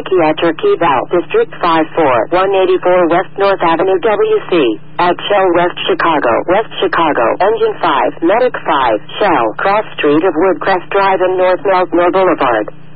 Turkey at Turkey Val, District 54, 184 West North Avenue WC, at Shell West Chicago, Engine 5, Medic 5, Shell, Cross Street of Woodcrest Drive and North Meltmore Boulevard.